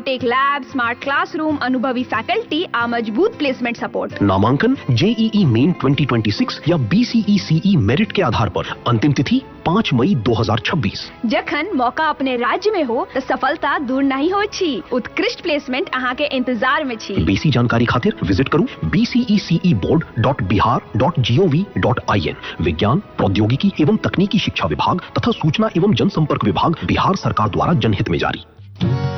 Hi tech lab, smart classroom, अनुभवी faculty आ मजबूत प्लेसमेंट सपोर्ट। नामांकन जेईई मेन 2026 या BCECE मेरिट के आधार पर। अंतिम तिथि 5 मई 2026। जखन मौका अपने राज्य में हो तो सफलता दूर नहीं हो छी। उत्कृष्ट प्लेसमेंट अहाँ के इंतजार में छी। बेसी जानकारी खातिर विजिट करू bceceboard.bihar.gov.in। विज्ञान, प्रौद्योगिकी एवं तकनीकी शिक्षा विभाग तथा सूचना एवं जनसंपर्क विभाग, बिहार सरकार द्वारा जनहित में जारी।